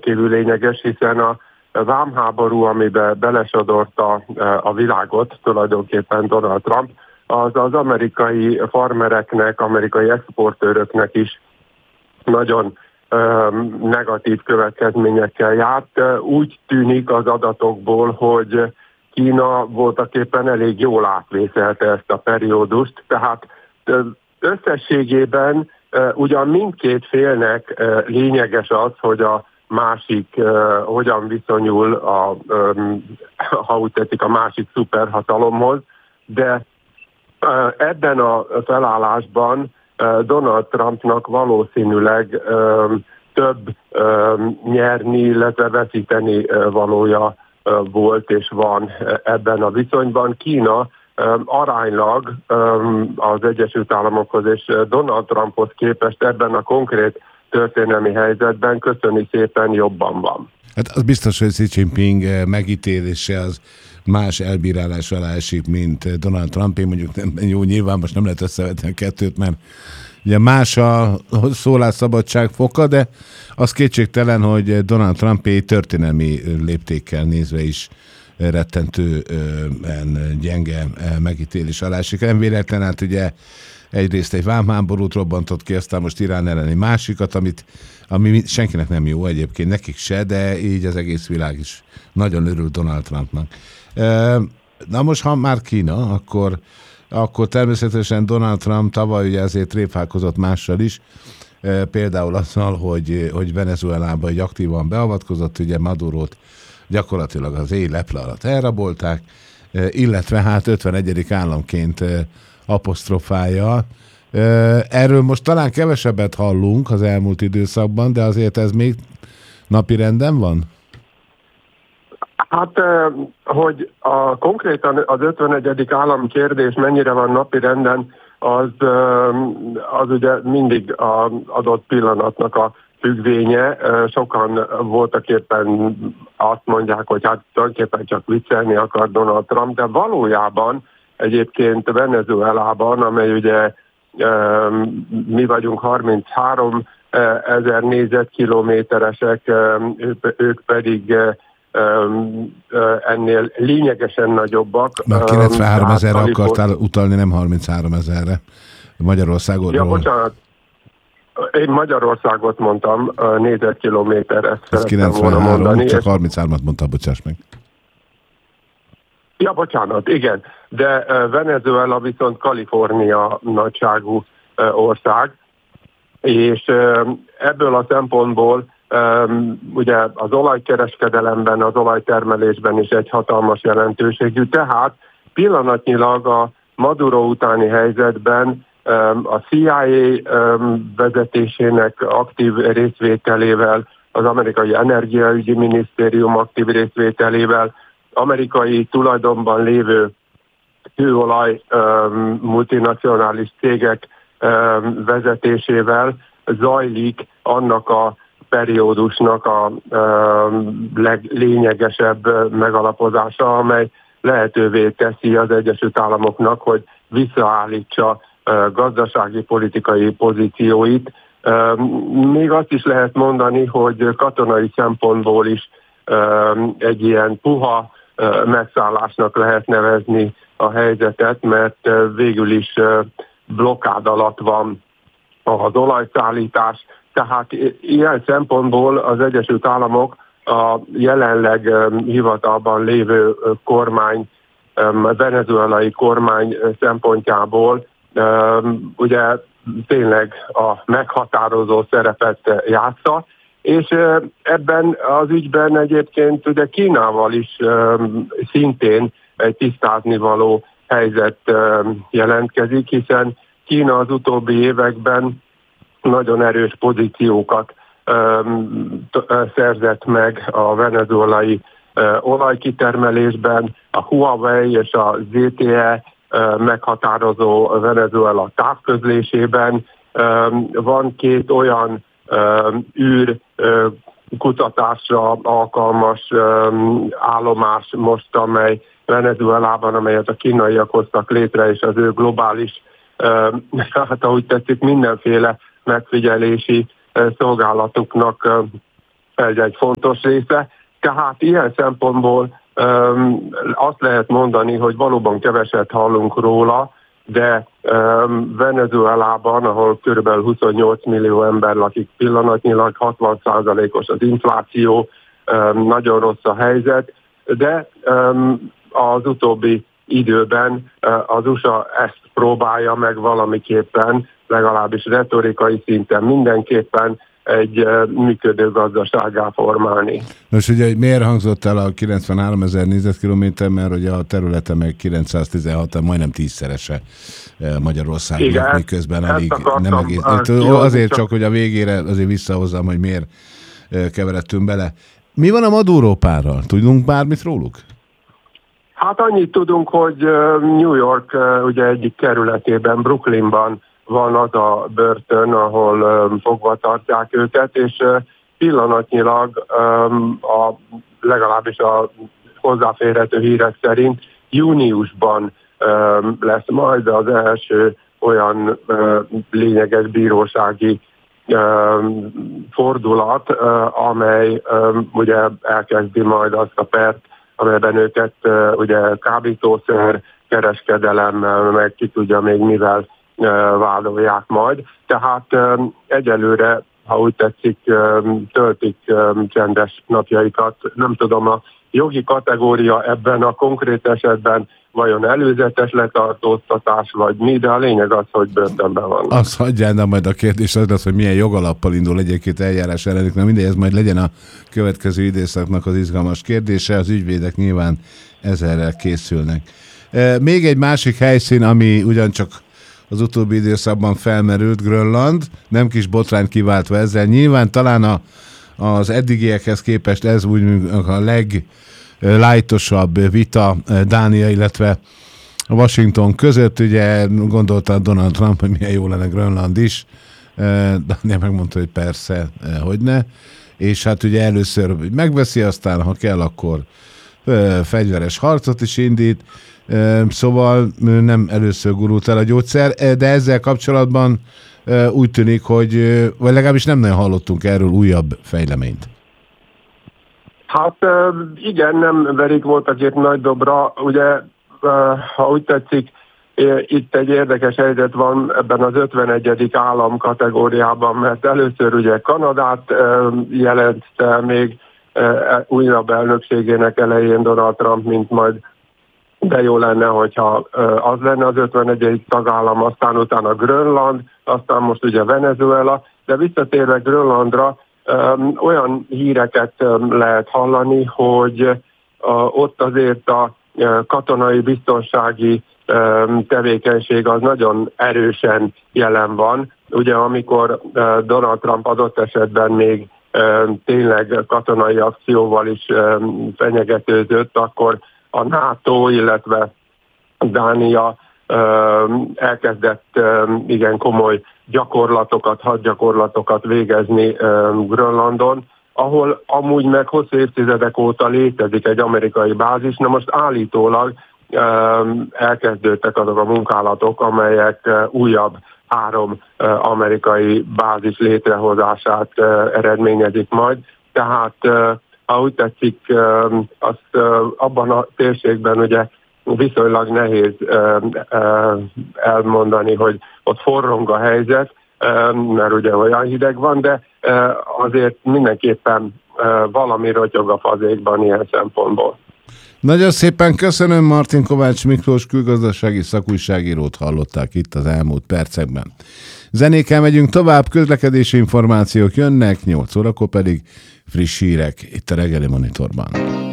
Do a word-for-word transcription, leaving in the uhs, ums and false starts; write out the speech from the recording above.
rendkívül lényeges, hiszen a vámháború, amiben belesodorta a világot tulajdonképpen Donald Trump, az az amerikai farmereknek, amerikai exportőröknek is nagyon negatív következményekkel járt. Úgy tűnik az adatokból, hogy Kína voltaképpen elég jól átvészelte ezt a periódust, tehát összességében ugyan mindkét félnek lényeges az, hogy a másik hogyan viszonyul, a, ha úgy tetszik, a másik szuperhatalomhoz, de ebben a felállásban Donald Trumpnak valószínűleg több nyerni, illetve veszíteni valója volt és van ebben a viszonyban. Kína aránylag az Egyesült Államokhoz és Donald Trumphoz képest ebben a konkrét történelmi helyzetben köszöni szépen jobban van. Hát az biztos, hogy Xi Jinping megítélése az más elbírálás alá esik, mint Donald Trump. Én mondjuk nem, jó, nyilván most nem lehet összevetni a kettőt, mert ugye más a szólásszabadság foka, de az kétségtelen, hogy Donald Trumpé történelmi léptékkel nézve is rettentően gyenge megítélés alá esik. Nem véletlen, hát ugye egyrészt egy vámháborút robbantott ki, aztán most Irán elleni másikat, amit, ami senkinek nem jó egyébként, nekik se, de így az egész világ is nagyon örül Donald Trumpnak. Na most, ha már Kína, akkor, akkor természetesen Donald Trump tavaly ugye ezért tréfálkozott mással is, például azzal, hogy, hogy Venezuelába egy aktívan beavatkozott, ugye Madurót gyakorlatilag az éj leple alatt elrabolták, illetve hát ötvenegyedik államként apostrofálja. Erről most talán kevesebbet hallunk az elmúlt időszakban, de azért ez még napirenden van? Hát, hogy a, konkrétan az ötvenegyedik állam kérdés mennyire van napirenden, az, az ugye mindig az adott pillanatnak a függvénye. Sokan voltak éppen azt mondják, hogy hát tulajdonképpen csak viccelni akar Donald Trump, de valójában egyébként Venezuelában, amely ugye mi vagyunk harminchárom ezer négyzetkilométeresek, ők pedig ennél lényegesen nagyobbak. Már kilencvenhárom ezerre akartál utalni, nem harminchárom ezerre Magyarországról. Ja, bocsánat. Én Magyarországot mondtam, négyzetkilométerre szerettem volna mondani. Csak harmincháromat mondtam, bocsáss meg. Ja, bocsánat, igen. De Venezuela viszont Kalifornia nagyságú ország, és ebből a szempontból ugye az olajkereskedelemben, az olajtermelésben is egy hatalmas jelentőségű, tehát pillanatnyilag a Maduro utáni helyzetben a C I A vezetésének aktív részvételével, az amerikai energiaügyi minisztérium aktív részvételével, amerikai tulajdonban lévő kőolaj multinacionális cégek vezetésével zajlik annak a periódusnak a leglényegesebb megalapozása, amely lehetővé teszi az Egyesült Államoknak, hogy visszaállítsa gazdasági, politikai pozícióit. Még azt is lehet mondani, hogy katonai szempontból is egy ilyen puha megszállásnak lehet nevezni a helyzetet, mert végül is blokkád alatt van az olajszállítás. Tehát ilyen szempontból az Egyesült Államok a jelenleg hivatalban lévő kormány, a venezuelai kormány szempontjából ugye tényleg a meghatározó szerepet játsza, és ebben az ügyben egyébként ugye Kínával is szintén egy tisztázni-való helyzet jelentkezik, hiszen Kína az utóbbi években nagyon erős pozíciókat szerzett meg a venezuelai olajkitermelésben, a Huawei és a Z T E meghatározó Venezuela távközlésében. Van két olyan űr kutatásra alkalmas állomás most, amely Venezuelában, amelyet a kínaiak hoztak létre, és az ő globális, hát ahogy tetszik, mindenféle megfigyelési szolgálatuknak egy, egy fontos része. Tehát ilyen szempontból um, azt lehet mondani, hogy valóban keveset hallunk róla, de um, Venezuelában, ahol kb. huszonnyolc millió ember lakik pillanatnyilag, hatvan százalékos az infláció, um, nagyon rossz a helyzet, de um, az utóbbi időben uh, az u es á ezt próbálja meg valamiképpen, legalábbis retorikai szinten mindenképpen egy uh, működő gazdasággá formálni. Most ugye miért hangzott el a kilencvenháromezer négyzetkilométer, mert ugye a területe meg kilencszáztizenhat, majdnem tízszerese Magyarországnak, miközben alig nem egész. Azért csak, hogy a végére azért visszahozzam, hogy miért keveredtünk bele. Mi van a Maduro-párral? Tudunk bármit róluk? Hát annyit tudunk, hogy New York ugye egyik kerületében, Brooklynban van az a börtön, ahol fogva tartják őket, és pillanatnyilag a, legalábbis a hozzáférhető hírek szerint júniusban lesz majd az első olyan lényeges bírósági fordulat, amely ugye elkezdi majd azt a pert, amelyben őket ugye kábítószer kereskedelemmel, meg ki tudja még mivel vádolják majd. Tehát egyelőre, ha úgy tetszik, töltik csendes napjaikat. Nem tudom, a jogi kategória ebben a konkrét esetben vajon előzetes letartóztatás, vagy mi, de a lényeg az, hogy börtönben van. Azt hagyjál, de majd a kérdés az lesz, hogy milyen jogalappal indul egyébként eljárás ellenük. Na mindegy, ez majd legyen a következő időszaknak az izgalmas kérdése. Az ügyvédek nyilván ezerrel készülnek. Még egy másik helyszín, ami ugyancsak az utóbbi időszakban felmerült, Grönland, nem kis botrányt kiváltva ezzel. Nyilván talán a, az eddigiekhez képest ez úgy a leglájtosabb vita Dánia, illetve Washington között. Ugye gondolta Donald Trump, hogy milyen jó lenne Grönland is. Dánia megmondta, hogy persze, hogyne. És hát ugye először megveszi, aztán ha kell, akkor fegyveres harcot is indít. Szóval nem először gurult el a gyógyszer, de ezzel kapcsolatban úgy tűnik, hogy vagy legalábbis nem nagyon hallottunk erről újabb fejleményt. Hát igen, nem verik voltak itt nagy dobra. Ugye, ha úgy tetszik, itt egy érdekes helyzet van ebben az ötvenegyedik állam kategóriában, mert először ugye Kanadát jelentette még újabb elnökségének elején Donald Trump, mint majd de jó lenne, hogyha az lenne az ötvenegyedik tagállam, aztán utána Grönland, aztán most ugye Venezuela, de visszatérve Grönlandra, olyan híreket lehet hallani, hogy ott azért a katonai biztonsági tevékenység az nagyon erősen jelen van. Ugye amikor Donald Trump adott esetben még tényleg katonai akcióval is fenyegetőzött, akkor a NATO, illetve Dánia elkezdett igen komoly gyakorlatokat, hadgyakorlatokat végezni Grönlandon, ahol amúgy meg hosszú évtizedek óta létezik egy amerikai bázis. Na most állítólag elkezdődtek azok a munkálatok, amelyek újabb három amerikai bázis létrehozását eredményezik majd. Tehát ha úgy tetszik, azt abban a térségben ugye viszonylag nehéz elmondani, hogy ott forrong a helyzet, mert ugye olyan hideg van, de azért mindenképpen valami rotyog a fazékban ilyen szempontból. Nagyon szépen köszönöm, Martin Kovács Miklós külgazdasági szakújságírót hallották itt az elmúlt percekben. Zenékkel megyünk tovább, közlekedési információk jönnek, nyolc órakor pedig friss hírek itt a Reggeli Monitorban.